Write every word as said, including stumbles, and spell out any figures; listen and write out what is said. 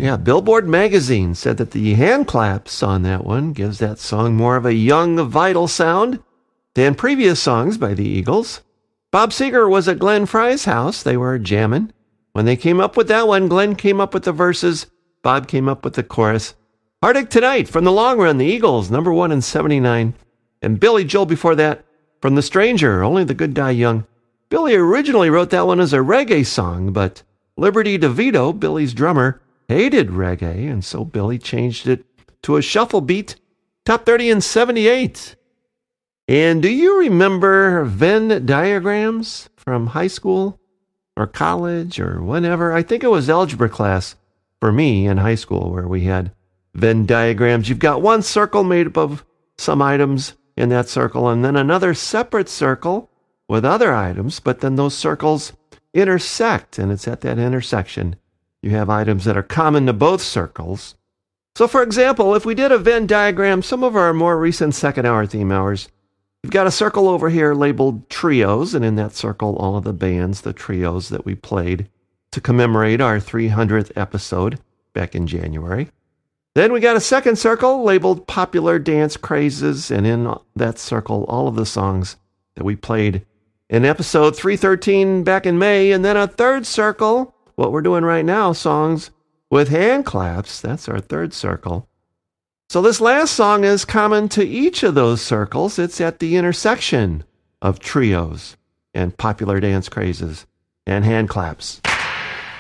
Yeah, Billboard magazine said that the hand claps on that one gives that song more of a young, vital sound than previous songs by the Eagles. Bob Seger was at Glenn Fry's house. They were jamming. When they came up with that one, Glenn came up with the verses. Bob came up with the chorus. Heartache Tonight from The Long Run, the Eagles, number one in seventy-nine. And Billy Joel before that from The Stranger, Only the Good Die Young. Billy originally wrote that one as a reggae song, but Liberty DeVito, Billy's drummer, hated reggae, and so Billy changed it to a shuffle beat. Top thirty in seventy-eight. And do you remember Venn diagrams from high school or college or whenever? I think it was algebra class for me in high school where we had Venn diagrams. You've got one circle made up of some items in that circle and then another separate circle with other items, but then those circles intersect, and it's at that intersection you have items that are common to both circles. So for example, if we did a Venn diagram, some of our more recent second hour theme hours, we've got a circle over here labeled trios, and in that circle, all of the bands, the trios that we played to commemorate our three hundredth episode back in January. Then we got a second circle labeled popular dance crazes, and in that circle, all of the songs that we played in episode three thirteen back in May. And then a third circle, what we're doing right now, songs with hand claps. That's our third circle. So this last song is common to each of those circles. It's at the intersection of trios and popular dance crazes and hand claps.